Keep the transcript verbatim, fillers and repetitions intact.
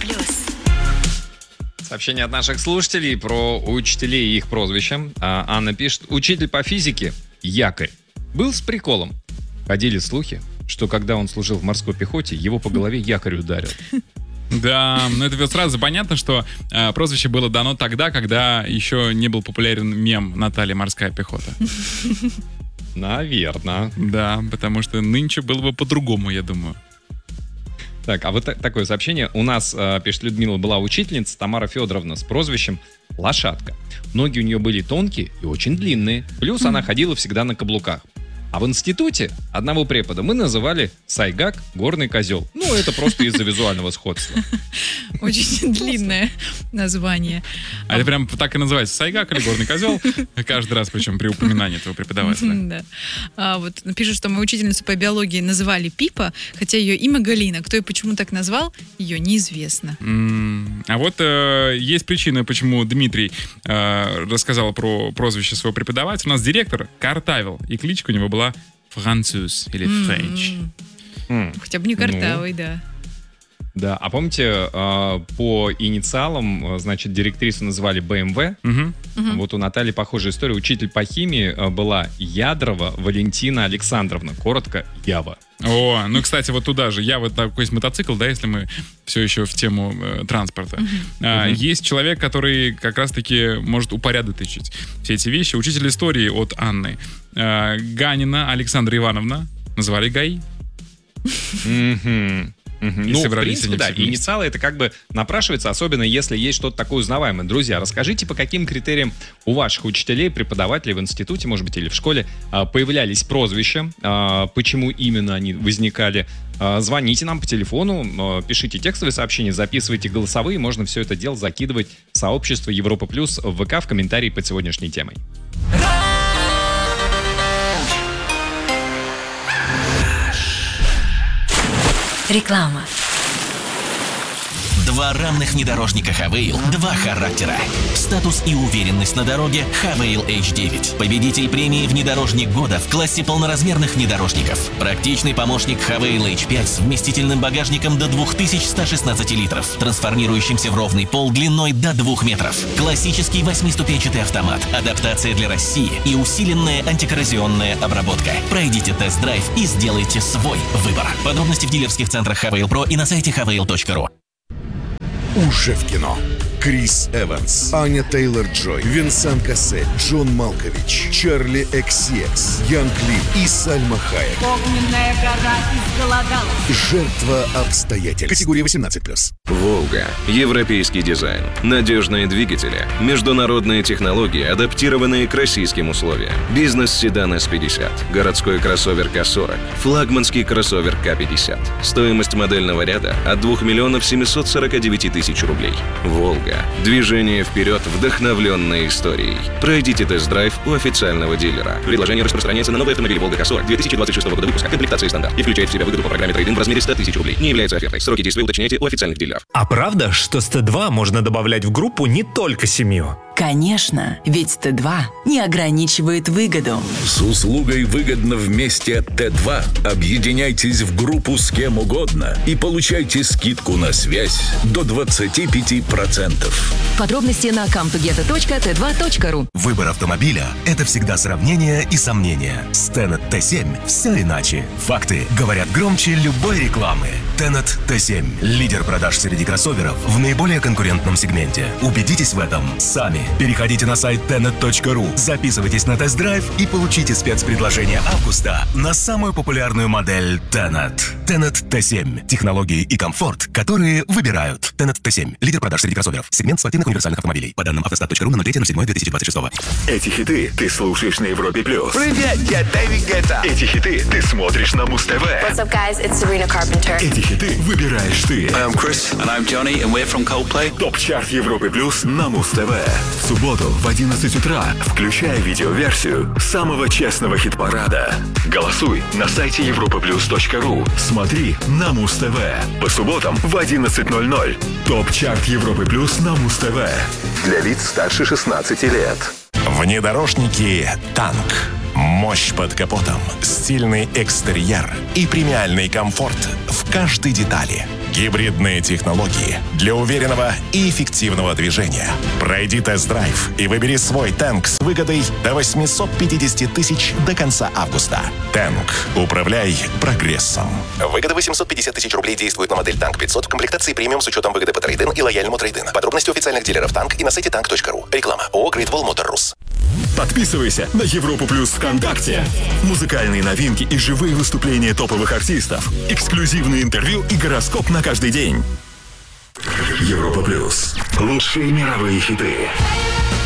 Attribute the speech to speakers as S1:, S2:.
S1: Сообщение от наших слушателей про учителей и их прозвища. А, Анна пишет: учитель по физике Якорь был с приколом. Ходили слухи, что когда он служил в морской пехоте, его по голове якорь ударил.
S2: Да, но это сразу понятно, что э, прозвище было дано тогда, когда еще не был популярен мем «Наталья морская пехота».
S1: Наверное.
S2: Да, потому что нынче было бы по-другому, я думаю.
S1: Так, а вот так, такое сообщение. У нас, э, пишет Людмила, была учительница Тамара Федоровна с прозвищем Лошадка. Ноги у нее были тонкие и очень длинные. Плюс она ходила всегда на каблуках. А в институте одного препода мы называли Сайгак, горный козел. Ну, это просто из-за визуального сходства.
S3: Очень длинное название.
S2: А это прям так и называется: Сайгак или горный козел? Каждый раз, причем при упоминании этого преподавателя.
S3: Да. А вот пишут, что мою учительницу по биологии называли Пипа, хотя ее имя Галина. Кто и почему так назвал, ее неизвестно.
S2: М, А вот э, есть причина, почему Дмитрий э, рассказал про прозвище своего преподавателя. У нас директор картавил, и кличка у него была Француз или Френч.
S1: М,
S3: Хотя бы не картавый, да.
S1: Да, а помните, э, по инициалам, э, значит, директрису называли бэ эм вэ.
S2: Мгм.
S1: Вот у Натальи похожая история. Учитель по химии э, была Ядрова Валентина Александровна. Коротко, Ява.
S2: О, ну, кстати, вот туда же. Я вот такой есть мотоцикл, да, если мы все еще в тему э, транспорта. А,
S1: Мгм.
S2: Есть человек, который как раз-таки может упорядочить все эти вещи. Учитель истории от Анны. А, Ганина Александра Ивановна. Назвали Гаи.
S1: Мгм. Мгм.
S2: И
S1: Ну, в
S2: собрались
S1: принципе,
S2: они
S1: да,
S2: все вместе.
S1: инициалы это как бы напрашивается, особенно если есть что-то такое узнаваемое. Друзья, расскажите, по каким критериям у ваших учителей, преподавателей в институте, может быть, или в школе а, появлялись прозвища, а, почему именно они возникали. А, Звоните нам по телефону, а, пишите текстовые сообщения, записывайте голосовые, можно все это дело закидывать в сообщество Европа Плюс в ВК в комментарии под сегодняшней темой.
S4: Реклама.
S5: Два равных внедорожника Хавейл, два характера. Статус и уверенность на дороге Хавейл эйч девять. Победитель премии «Внедорожник года» в классе полноразмерных внедорожников. Практичный помощник Хавейл эйч пять с вместительным багажником до две тысячи сто шестнадцать литров, трансформирующимся в ровный пол длиной до двух метров. Классический восьмиступенчатый автомат, адаптация для России и усиленная антикоррозионная обработка. Пройдите тест-драйв и сделайте свой выбор. Подробности в дилерских центрах Хавейл Про и на сайте хавейл точка ру.
S6: Уже в кино. Крис Эванс, Аня Тейлор-Джой, Винсан Кассель, Джон Малкович, Чарли икс си экс, Янг Ли и Сальма Хайек.
S7: Огненная гора изголодалась.
S6: Жертва обстоятельств. Категория восемнадцать плюс.
S8: «Волга». Европейский дизайн, надежные двигатели, международные технологии, адаптированные к российским условиям. Бизнес-седан эс пятьдесят, городской кроссовер ка сорок, флагманский кроссовер ка пятьдесят. Стоимость модельного ряда от двух миллионов семьсот сорок девять тысяч рублей. «Волга». Движение вперед, вдохновленное историей. Пройдите тест-драйв у официального дилера. Предложение распространяется на новые автомобили «Волга ка сорок» две тысячи двадцать шестого года выпуска, комплектации стандарт, и включает в себя выгоду по программе трейд-ин в размере сто тысяч рублей. Не является офертой. Сроки действия уточняйте у официальных дилеров.
S9: А правда, что с Т два можно добавлять в группу не только семью?
S4: Конечно, ведь Т два не ограничивает выгоду.
S10: С услугой «Выгодно вместе» Т два объединяйтесь в группу с кем угодно и получайте скидку на связь до двадцать пять процентов.
S4: Подробности на кам ту гета точка тэ два точка ру.
S5: Выбор автомобиля – это всегда сравнение и сомнения. С Tenet Т семь все иначе. Факты говорят громче любой рекламы. Tenet Т семь – лидер продаж среди кроссоверов в наиболее конкурентном сегменте. Убедитесь в этом сами. Переходите на сайт тенет точка ру, записывайтесь на тест-драйв и получите спецпредложение августа на самую популярную модель Tenet. Tenet Т семь – технологии и комфорт, которые выбирают. Tenet Т семь – лидер продаж среди кроссоверов. Сегмент спортивных универсальных автомобилей. По данным автостат точка ру на ноль третьего седьмого две тысячи двадцать шестого.
S11: Эти хиты ты слушаешь на Европе Плюс.
S12: Привет, я Дэвид Гетта.
S11: Эти хиты ты смотришь на Муз ТВ.
S13: What's up, guys? It's Sabrina Carpenter.
S11: Эти хиты выбираешь ты.
S12: I'm Chris. And I'm Johnny, and we're from Coldplay.
S11: Топ-чарт Европы Плюс на Муз ТВ. В субботу в одиннадцать утра включай видеоверсию самого честного хит-парада. Голосуй на сайте европа плюс точка ру. Смотри на Муз ТВ. По субботам в одиннадцать ноль ноль. Топ-чарт Европы Плюс на Муз ТВ. Для лиц старше шестнадцати лет.
S14: Внедорожники «Танк». Мощь под капотом, стильный экстерьер и премиальный комфорт в каждой детали. Гибридные технологии для уверенного и эффективного движения. Пройди тест-драйв и выбери свой Тэнк с выгодой до восемьсот пятьдесят тысяч до конца августа. Тэнк. Управляй прогрессом.
S15: Выгода восемьсот пятьдесят тысяч рублей действует на модель Танк пятьсот в комплектации премиум с учетом выгоды по трейд-ин и лояльному трейд-ин. Подробности у официальных дилеров Танк и на сайте танк точка ру. Реклама. ООО Great Wall Motor Rus.
S11: Подписывайся на Европу Плюс ВКонтакте. Музыкальные новинки и живые выступления топовых артистов. Эксклюзивные интервью и гороскоп на каждый день. Европа Плюс. Лучшие мировые хиты.